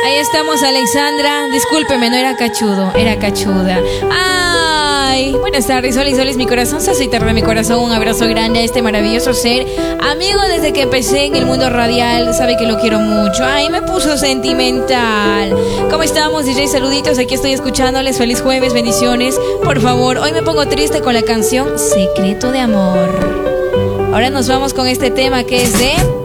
Ahí estamos, Alexandra. Discúlpeme, no era cachudo, era cachuda. Ay, buenas tardes, Solis, mi corazón se hace de mi corazón. Un abrazo grande a este maravilloso ser. Amigo desde que empecé en el mundo radial, sabe que lo quiero mucho. Ay, me puso sentimental. ¿Cómo estamos, DJ? Saluditos, aquí estoy escuchándoles. Feliz jueves, bendiciones. Por favor, hoy me pongo triste con la canción Secreto de Amor. Ahora nos vamos con este tema que es de